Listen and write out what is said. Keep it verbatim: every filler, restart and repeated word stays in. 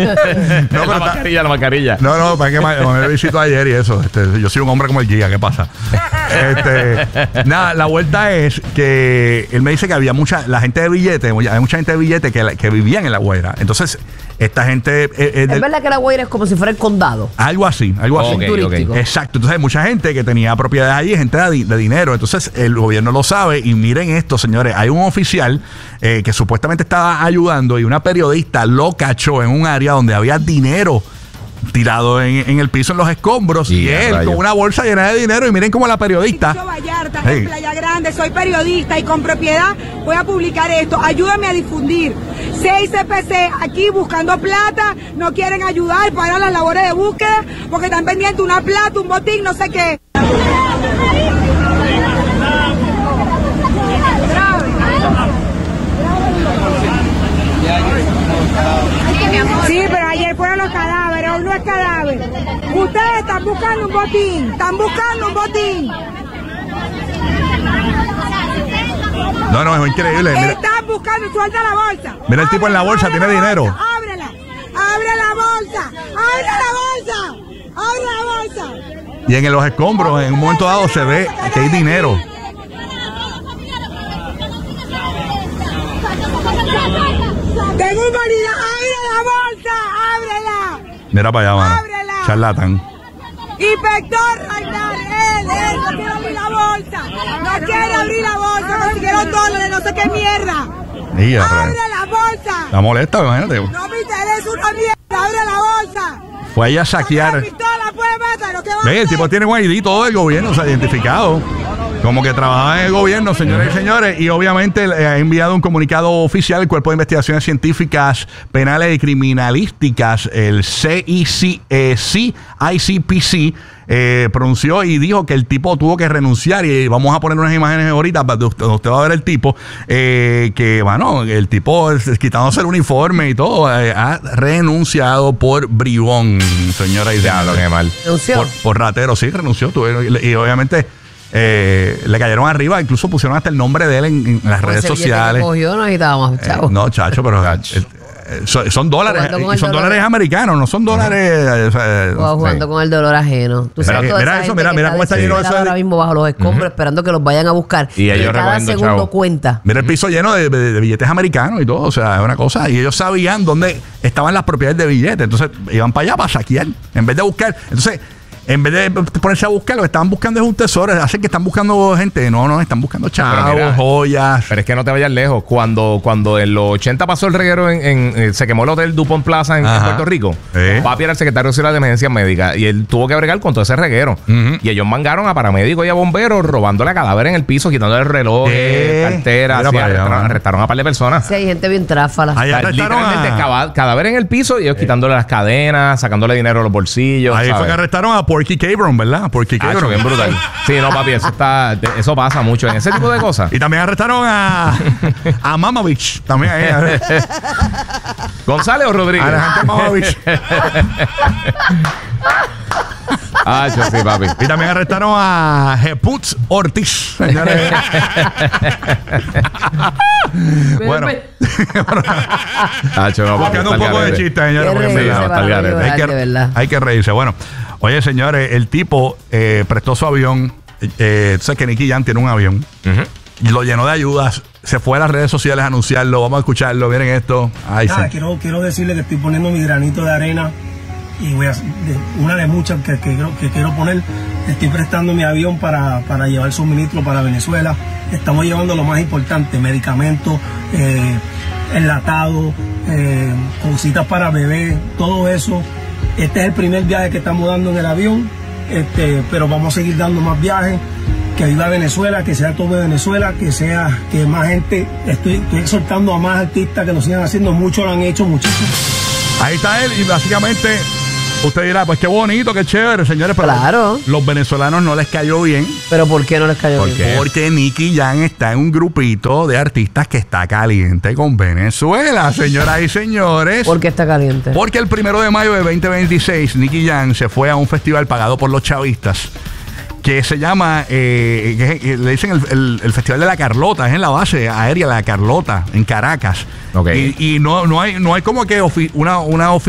No, la mascarilla, la mascarilla. No, no, para que me, me visitó ayer y eso. Este, yo soy un hombre como el Giga, ¿qué pasa? Este, nada, la vuelta es que él me dice que había mucha, la gente de billete, hay mucha gente de billete que, que vivían en La Guaira. Entonces, esta gente... Eh, eh, es del, verdad que La Guaira es como si fuera el condado. Algo así, algo así. Okay, turístico. okay. Exacto. Entonces hay mucha gente que tenía propiedades allí, gente de, de dinero. Entonces el gobierno lo sabe y miren esto, señores. Hay un oficial eh, que supuestamente estaba ayudando y una periodista lo cachó en un área donde había dinero tirado en, en el piso en los escombros y, y él rayo. con una bolsa llena de dinero y miren cómo la periodista Vallarta, hey. en Playa Grande, soy periodista y con propiedad voy a publicar esto, ayúdame a difundir. seis C P C aquí buscando plata, no quieren ayudar para las labores de búsqueda porque están pendientes una plata, un botín, no sé qué. Sí, pero ayer fueron los cadáveres, hoy no es cadáver. Ustedes están buscando un botín, están buscando un botín. no, no, es increíble. Mira, Están buscando, suelta la bolsa. mira el tipo en la bolsa, Abre tiene la dinero. bolsa, ábrela, abre la bolsa, abre la bolsa, abre la bolsa. Y en los escombros en un momento dado se ve que hay dinero. Tengo humanidad, abre la bolsa, ábrela. Mira para allá, mano. Ábrela. Charlatán. Inspector Rainar, él, él no quiere abrir la bolsa, no quiere abrir la bolsa, consiguieron dólares, no sé qué mierda. Y ya, Abre re- la bolsa. La molesta, imagínate. No me interesa una mierda, abre la bolsa. Fue ahí a La saquear. pistola puede matar, ¿lo que va a Ve, el hacer? tipo tiene un I D todo del gobierno, se ha identificado. Como que trabajaba en el gobierno, señores y señores. Y obviamente eh, ha enviado un comunicado oficial el Cuerpo de Investigaciones Científicas, Penales y Criminalísticas, el C I C, eh, C I C P C, eh, pronunció y dijo que el tipo tuvo que renunciar. Y vamos a poner unas imágenes ahorita para usted, usted va a ver el tipo, eh, que, bueno, el tipo es- quitándose el uniforme y todo, eh, ha renunciado por bribón, señora y Ya, lo que mal. Renunció. por, por ratero, sí, renunció. Tuve- y, y obviamente eh, le cayeron arriba, incluso pusieron hasta el nombre de él en, en las Con redes ese billete que sociales. cogió, no necesitábamos, Eh, chavo. no, chacho, pero eh, eh, son, son dólares, Jugando con y el son dolor. dólares americanos, no son dólares. eh, o sea, Jugando jugando con el dolor ajeno. Tú Mira, sabes toda mira esa eso, gente mira- que mira cómo está lleno desesperada eso de- ahora mismo bajo los escombros esperando que los vayan a buscar. Y ellos cada recogiendo segundo chavo. cuenta. Mira el piso lleno de, de- de billetes americanos y todo, o sea, es una cosa. Y ellos sabían dónde estaban las propiedades de billetes, entonces iban para allá para saquear, en vez de buscar. Entonces, en vez de ponerse a buscar, lo que estaban buscando es un tesoro. Hacen que están buscando gente. No, no, están buscando chavos, mira, joyas. Pero es que no te vayas lejos. Cuando, cuando en los ochenta pasó el reguero, en, en- eh, se quemó el hotel Dupont Plaza en, en Ajá. Puerto Rico. Sí. Papi era el secretario nacional de emergencias médicas y él tuvo que bregar con todo ese reguero. Ujú. Y ellos mangaron a paramédicos y a bomberos robándole cadáver en el piso, quitando el reloj, ¿Qué? carteras. Mira Sí, para allá, arrestaron, mano. arrestaron a par de personas. Sí, hay gente bien tráfala. Ahí O sea, arrestaron literalmente a- cava- cadáver en el piso y ellos quitándole las cadenas, sacándole dinero de los bolsillos. Ahí fue ¿sabes? que arrestaron a Porky Cabron, ¿verdad? Porky Hacho, Cabron. bien brutal. Sí, no, papi, eso está, eso pasa mucho en ese tipo de cosas. Y también arrestaron a, a Mamovich. También ahí. ¿González o Rodríguez? Alejandro Mamovich. Ah, yo sí, papi. Y también arrestaron a Jeput Ortiz. Señores. Bueno. Hacho, no, papi, Buscando un está al poco de garete. chiste, señores. Qué porque en reírse verdad, está para al no garete. llorar, hay, de verdad. que, hay que reírse. Bueno, oye, señores, el tipo eh, prestó su avión. Eh, tú sabes que Nicky Jam tiene un avión. Ujú. Y lo llenó de ayudas. Se fue a las redes sociales a anunciarlo. Vamos a escucharlo. Miren esto. Ay, Nada, sí. quiero, quiero decirle que estoy poniendo mi granito de arena y voy a, de- una de muchas que, que, quiero- que quiero poner. Estoy prestando mi avión para, para llevar suministro para Venezuela. Estamos llevando lo más importante, medicamentos, eh, enlatados, eh, cositas para bebé, todo eso. Este es el primer viaje que estamos dando en el avión, este, pero vamos a seguir dando más viajes. Que viva Venezuela, que sea todo de Venezuela, que sea, que más gente, estoy, estoy exhortando a más artistas que lo sigan haciendo, muchos lo han hecho, muchísimo. Ahí está él. Y básicamente, usted dirá, pues qué bonito, qué chévere, señores. Pero Claro. los venezolanos no les cayó bien. Pero ¿por qué no les cayó ¿Por bien? qué? Porque Nicky Jam está en un grupito de artistas que está caliente con Venezuela, señoras y señores. ¿Por qué está caliente? Porque el primero de mayo de veinte veintiséis, Nicky Jam se fue a un festival pagado por los chavistas que se llama, eh, que, que le dicen el, el- el Festival de la Carlota, es en la base aérea de la Carlota, en Caracas. Ok. Y, y no, no hay, no hay como que ofi- una, una oficina